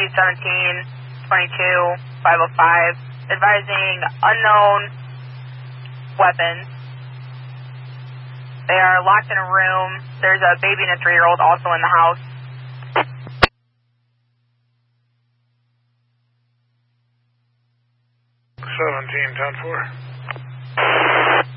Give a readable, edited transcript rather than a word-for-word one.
217, 22, 505, advising unknown weapons. They are locked in a room. There's a baby and a 3-year-old also in the house. Seventeen, 10-4.